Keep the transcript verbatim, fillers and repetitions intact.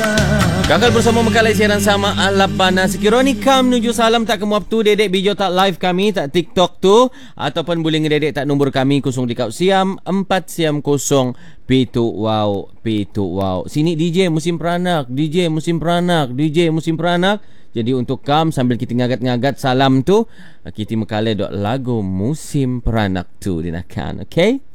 Kakal bersama Mekalai siaran sama Alabana. Sekiranya kam menuju salam tak kemu tu dedek bijo tak live kami tak TikTok tu ataupun boleh ngededek tak nombor kami kosong dikau siam empat siam kosong pitu wow pitu wow. Sini D J musim peranak, D J musim peranak, D J musim peranak. Jadi untuk kam sambil kita ngagat-ngagat salam tu, kita Mekalai dok lagu musim peranak tu dinakan, okey?